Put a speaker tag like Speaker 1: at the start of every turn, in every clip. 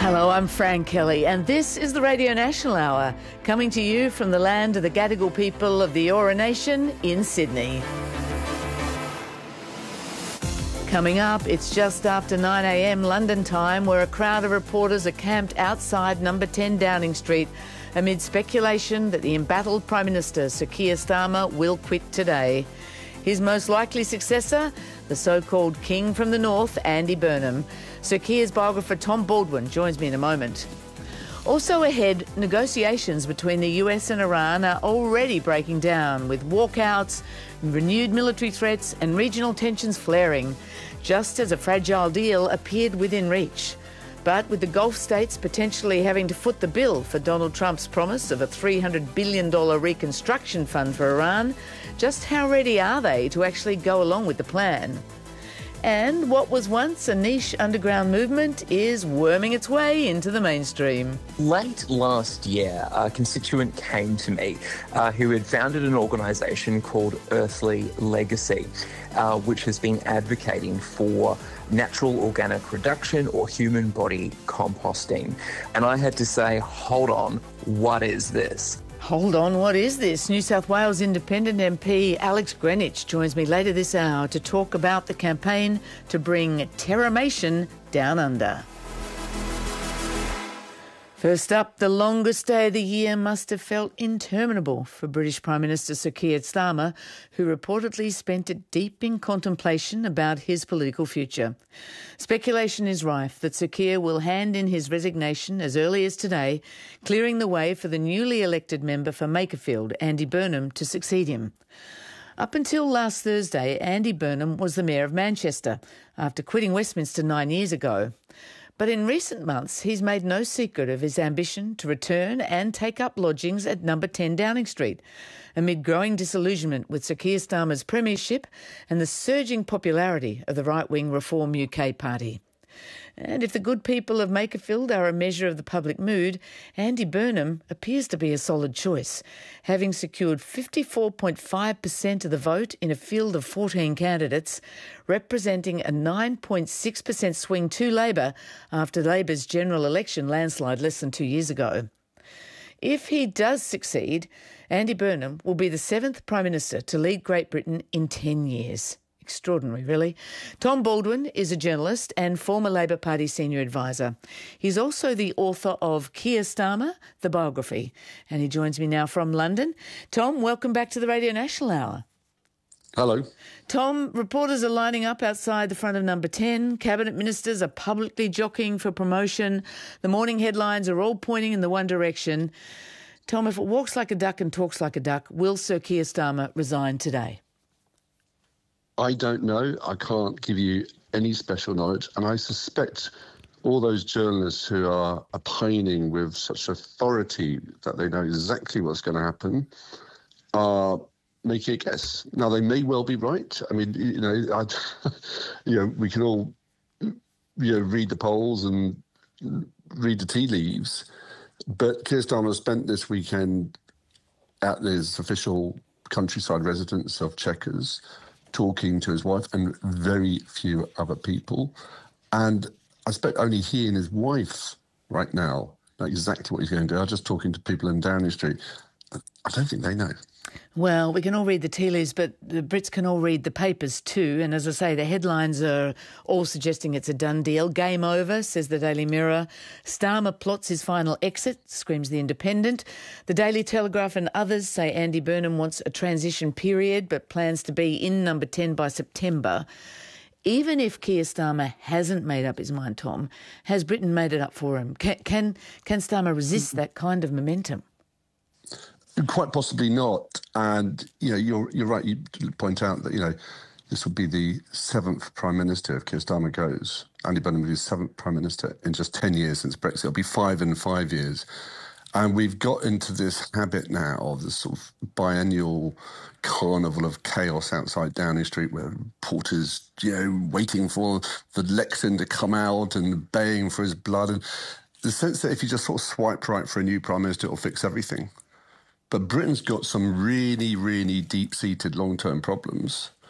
Speaker 1: Hello, I'm Fran Kelly, and this is the Radio National Hour, coming to you from the land of the Gadigal people of the Eora Nation in Sydney. Coming up, it's just after 9 a.m. London time, where a crowd of reporters are camped outside number 10 Downing Street amid speculation that the embattled Prime Minister, Sir Keir Starmer, will quit today. His most likely successor, the so-called King from the North, Andy Burnham. Sir Keir's biographer Tom Baldwin joins me in a moment. Also ahead, negotiations between the US and Iran are already breaking down, with walkouts, renewed military threats and regional tensions flaring, just as a fragile deal appeared within reach. But with the Gulf states potentially having to foot the bill for Donald Trump's promise of a $300 billion reconstruction fund for Iran, just how ready are they to actually go along with the plan? And what was once a niche underground movement is worming its way into the mainstream.
Speaker 2: Late last year, a constituent came to me who had founded an organisation called Earthly Legacy, which has been advocating for natural organic reduction or human body composting. And I had to say, hold on, what is this?
Speaker 1: Hold on, what is this? New South Wales Independent MP Alex Greenwich joins me later this hour to talk about the campaign to bring Terramation down under. First up, the longest day of the year must have felt interminable for British Prime Minister Sir Keir Starmer, who reportedly spent it deep in contemplation about his political future. Speculation is rife that Sir Keir will hand in his resignation as early as today, clearing the way for the newly elected member for Makerfield, Andy Burnham, to succeed him. Up until last Thursday, Andy Burnham was the Mayor of Manchester, after quitting Westminster 9 years ago. But in recent months, he's made no secret of his ambition to return and take up lodgings at number 10 Downing Street, amid growing disillusionment with Sir Keir Starmer's premiership and the surging popularity of the right-wing Reform UK party. And if the good people of Makerfield are a measure of the public mood, Andy Burnham appears to be a solid choice, having secured 54.5% of the vote in a field of 14 candidates, representing a 9.6% swing to Labor after Labor's general election landslide less than 2 years ago. If he does succeed, Andy Burnham will be the 7th Prime Minister to lead Great Britain in 10 years. Extraordinary, really. Tom Baldwin is a journalist and former Labor Party senior advisor. He's also the author of Keir Starmer, the biography, and he joins me now from London. Tom, welcome back to the Radio National Hour.
Speaker 3: Hello.
Speaker 1: Tom, reporters are lining up outside the front of number 10. Cabinet ministers are publicly jockeying for promotion. The morning headlines are all pointing in the one direction. Tom, if it walks like a duck and talks like a duck, will Sir Keir Starmer resign today?
Speaker 3: I don't know. I can't give you any special knowledge. And I suspect all those journalists who are opining with such authority that they know exactly what's going to happen are making a guess. Now, they may well be right. I mean, we can all, read the polls and read the tea leaves. But Keir Starmer spent this weekend at his official countryside residence of Chequers, talking to his wife and very few other people. And I expect only he and his wife right now know exactly what he's going to do. I'm just talking to people in Downing Street. I don't think they know.
Speaker 1: Well, we can all read the tea leaves, but the Brits can all read the papers too. And as I say, the headlines are all suggesting it's a done deal. Game over, says the Daily Mirror. Starmer plots his final exit, screams the Independent. The Daily Telegraph and others say Andy Burnham wants a transition period, but plans to be in number 10 by September. Even if Keir Starmer hasn't made up his mind, Tom, has Britain made it up for him? Can Starmer resist that kind of momentum?
Speaker 3: Quite possibly not. And, you're right. You point out that, this will be the 7th Prime Minister if Keir Starmer goes. Andy Burnham will be the 7th Prime Minister in just 10 years since Brexit. It'll be 5 in 5 years. And we've got into this habit now of this sort of biennial carnival of chaos outside Downing Street, where reporters, waiting for the lectern to come out and baying for his blood. And the sense that if you just sort of swipe right for a new Prime Minister, it'll fix everything. But Britain's got some really, really deep-seated long-term problems.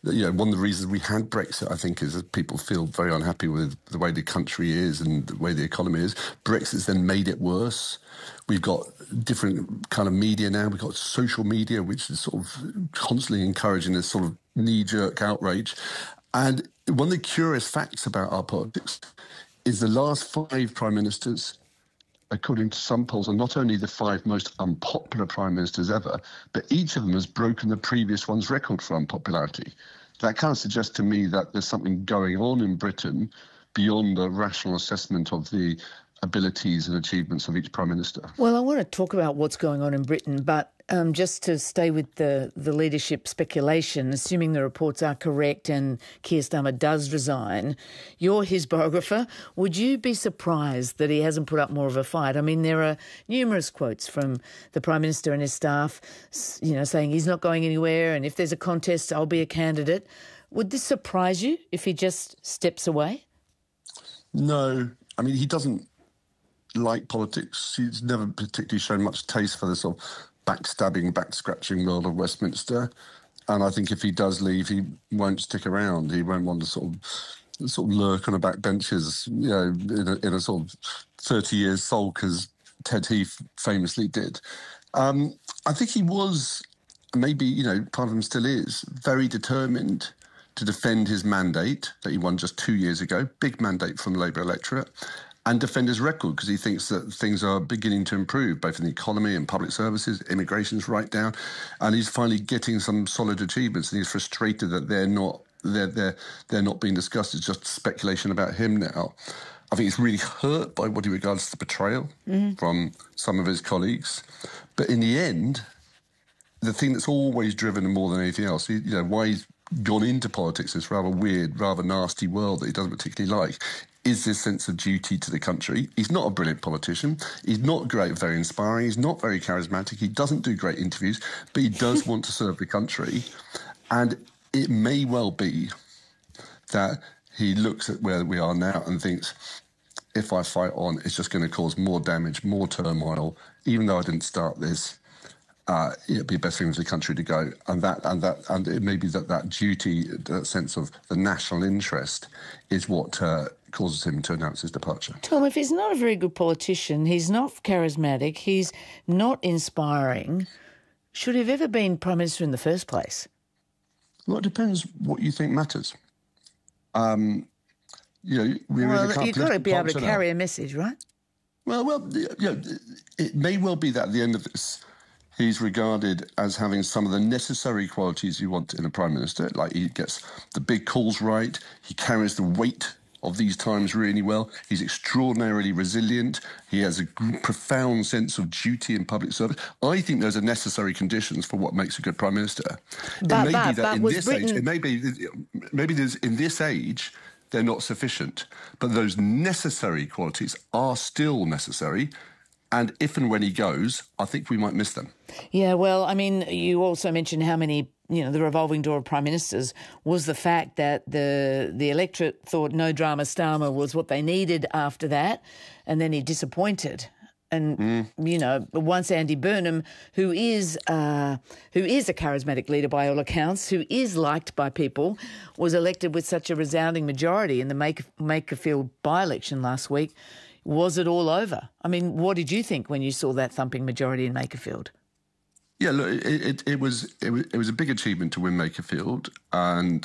Speaker 3: one of the reasons we had Brexit, I think, is that people feel very unhappy with the way the country is and the way the economy is. Brexit's then made it worse. We've got different kind of media now. We've got social media, which is sort of constantly encouraging this sort of knee-jerk outrage. And one of the curious facts about our politics is the last 5 prime ministers, according to some polls, are not only the 5 most unpopular prime ministers ever, but each of them has broken the previous one's record for unpopularity. That kind of suggests to me that there's something going on in Britain beyond a rational assessment of the abilities and achievements of each prime minister.
Speaker 1: Well, I want to talk about what's going on in Britain, but just to stay with the leadership speculation, assuming the reports are correct and Keir Starmer does resign, you're his biographer. Would you be surprised that he hasn't put up more of a fight? I mean, there are numerous quotes from the Prime Minister and his staff, saying he's not going anywhere and if there's a contest, I'll be a candidate. Would this surprise you if he just steps away?
Speaker 3: No. I mean, he doesn't like politics. He's never particularly shown much taste for the sort of backstabbing, back-scratching world of Westminster. And I think if he does leave, he won't stick around. He won't want to sort of lurk on the back benches, in a sort of 30 years sulk as Ted Heath famously did. I think he was, maybe, part of him still is, very determined to defend his mandate that he won just 2 years ago, big mandate from the Labour electorate, and defend his record because he thinks that things are beginning to improve, both in the economy and public services. Immigration's right down, and he's finally getting some solid achievements. And he's frustrated that they're not being discussed. It's just speculation about him now. I think he's really hurt by what he regards as the betrayal from some of his colleagues. But in the end, the thing that's always driven him more than anything else, why he's gone into politics, this rather weird, rather nasty world that he doesn't particularly like, is this sense of duty to the country. He's not a brilliant politician. He's not very inspiring. He's not very charismatic. He doesn't do great interviews, but he does want to serve the country. And it may well be that he looks at where we are now and thinks, if I fight on, it's just going to cause more damage, more turmoil. Even though I didn't start this, it'd be the best thing for the country to go. And it may be that duty, that sense of the national interest, is what causes him to announce his departure.
Speaker 1: Tom, if he's not a very good politician, he's not charismatic, he's not inspiring, should he have ever been Prime Minister in the first place?
Speaker 3: Well, it depends what you think matters. You've
Speaker 1: got to be able to carry a message, right?
Speaker 3: Well, it may well be that at the end of this, he's regarded as having some of the necessary qualities you want in a Prime Minister. Like, he gets the big calls right, he carries the weight of these times really well, he's extraordinarily resilient, he has a profound sense of duty in public service. I think those are necessary conditions for what makes a good Prime Minister. In this age, they're not sufficient. But those necessary qualities are still necessary. And if and when he goes, I think we might miss them.
Speaker 1: Yeah, well, I mean, you also mentioned how many, the revolving door of prime ministers was the fact that the electorate thought no drama Starmer was what they needed after that, and then he disappointed. And, once Andy Burnham, who is a charismatic leader by all accounts, who is liked by people, was elected with such a resounding majority in the Makerfield by-election last week, was it all over? I mean, what did you think when you saw that thumping majority in Makerfield?
Speaker 3: Yeah, look, it was a big achievement to win Makerfield, and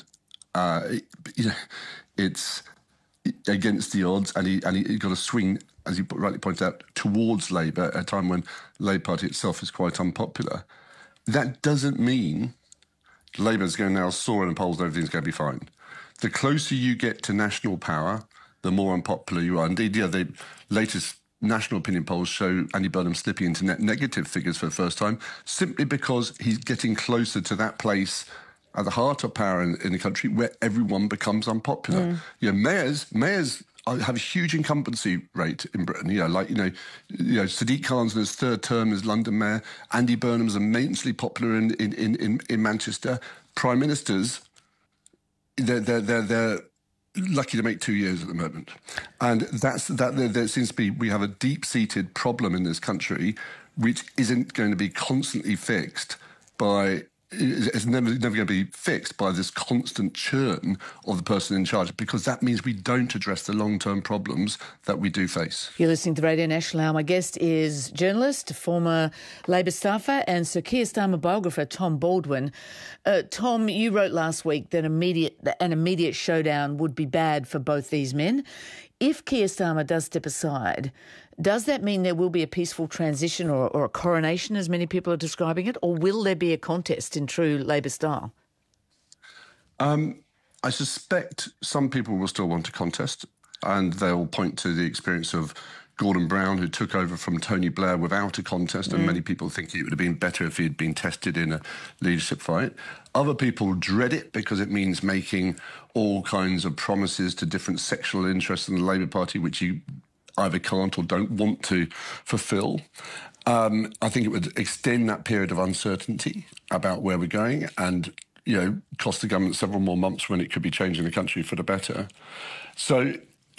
Speaker 3: it's against the odds, and he got a swing, as you rightly pointed out, towards Labour at a time when the Labour Party itself is quite unpopular. That doesn't mean Labour's going to now soar in the polls and everything's going to be fine. The closer you get to national power, the more unpopular you are. Indeed, the latest national opinion polls show Andy Burnham slipping into net negative figures for the first time, simply because he's getting closer to that place at the heart of power in the country where everyone becomes unpopular. Mayors have a huge incumbency rate in Britain. Sadiq Khan's in his third term as London mayor. Andy Burnham's immensely popular in Manchester. Prime ministers, they're lucky to make 2 years at the moment. And there seems to be, we have a deep-seated problem in this country which isn't going to be constantly fixed by it's never going to be fixed by this constant churn of the person in charge, because that means we don't address the long-term problems that we do face.
Speaker 1: You're listening to Radio National Hour. My guest is journalist, former Labor staffer and Sir Keir Starmer biographer Tom Baldwin. Tom, you wrote last week that an immediate showdown would be bad for both these men. If Keir Starmer does step aside, does that mean there will be a peaceful transition or a coronation, as many people are describing it, or will there be a contest in true Labor style?
Speaker 3: I suspect some people will still want to contest, and they'll point to the experience of Gordon Brown, who took over from Tony Blair without a contest, and many people think it would have been better if he'd been tested in a leadership fight. Other people dread it because it means making all kinds of promises to different sectional interests in the Labour Party, which you either can't or don't want to fulfil. I think it would extend that period of uncertainty about where we're going and, cost the government several more months when it could be changing the country for the better. So,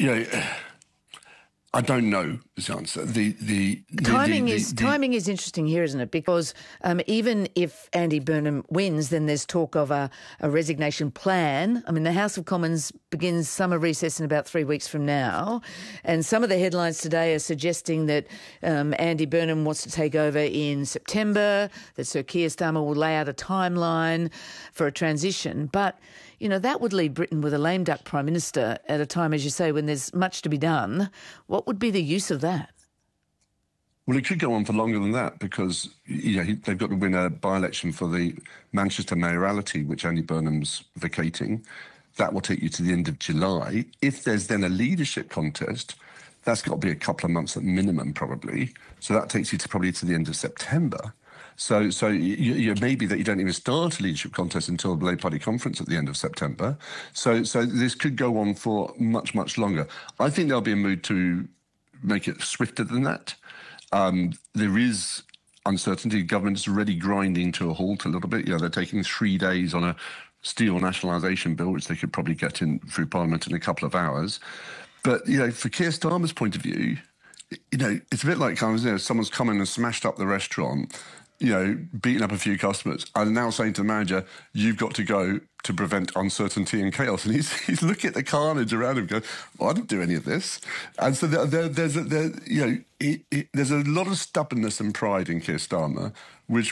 Speaker 3: I don't know is the answer.
Speaker 1: Timing is interesting here, isn't it? Because even if Andy Burnham wins, then there's talk of a resignation plan. I mean, the House of Commons begins summer recess in about 3 weeks from now, and some of the headlines today are suggesting that Andy Burnham wants to take over in September, that Sir Keir Starmer will lay out a timeline for a transition. But that would leave Britain with a lame duck Prime Minister at a time, as you say, when there's much to be done. What would be the use of that?
Speaker 3: Well, it could go on for longer than that because, they've got to win a by-election for the Manchester mayoralty, which Andy Burnham's vacating. That will take you to the end of July. If there's then a leadership contest, that's got to be a couple of months at minimum, probably. So that takes you probably to the end of September. So you maybe that you don't even start a leadership contest until the Labour Party conference at the end of September. So this could go on for much, much longer. I think there'll be a mood to make it swifter than that. There is uncertainty. Government is already grinding to a halt a little bit. They're taking 3 days on a steel nationalisation bill, which they could probably get in through Parliament in a couple of hours. But, for Keir Starmer's point of view, it's a bit like someone's come in and smashed up the restaurant, beating up a few customers, and now saying to the manager, you've got to go to prevent uncertainty and chaos. And he's looking at the carnage around him going, well, I didn't do any of this. And so there's a lot of stubbornness and pride in Keir Starmer, which